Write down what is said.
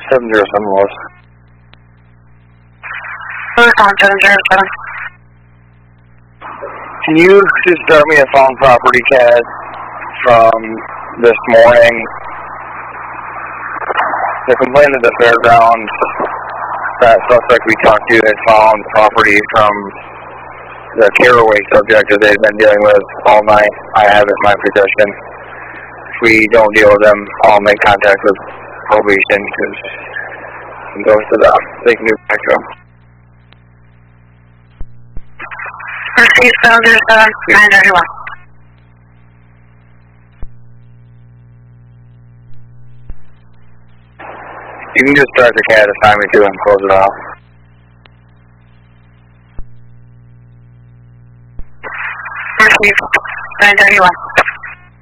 707 was. Recon 707. Can you just start me a found property CAD from this morning? The complaint at the fairgrounds, that suspect we talked to had found property from the Caraway subject that they've been dealing with all night. I have it in my possession. If we don't deal with them, I'll make contact with probation because it goes to the they can do back to them. Receive 707, 931. You can just start the CAD assign me to and close it off. Receive 931.